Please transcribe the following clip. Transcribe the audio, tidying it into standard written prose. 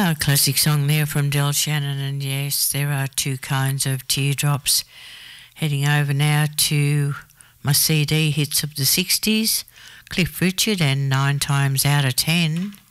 Classic song there from Del Shannon, and yes, there are two kinds of teardrops. Heading over now to my CD hits of the 60s, Cliff Richard and 9 Times Out of 10.